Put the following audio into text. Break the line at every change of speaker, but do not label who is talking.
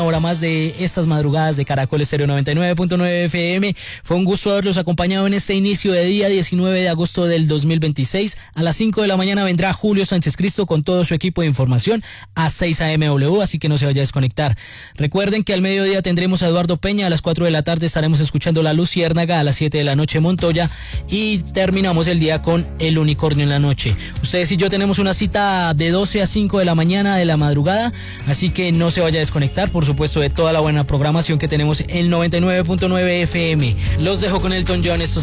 hora más de estas madrugadas de Caracol Estéreo 99.9 FM. Fue un gusto haberlos acompañado en este inicio de día 19 de agosto del 2026. A las 5 de la mañana vendrá Julio Sánchez Cristo con todo su equipo de información a 6 AMW, así que no se vaya a desconectar. Recuerden que al mediodía tendremos a Eduardo Peña, a las 4 de la tarde estaremos escuchando La Luciérnaga, a las 7 de la noche Montoya y terminamos el día con El Unicornio en la noche. Ustedes y yo tenemos una cita de 12 a 5 de la mañana de la madrugada, así que no se vaya a desconectar, por supuesto, de toda la buena programación que tenemos en 99.9 FM. Los dejo con Elton John, estos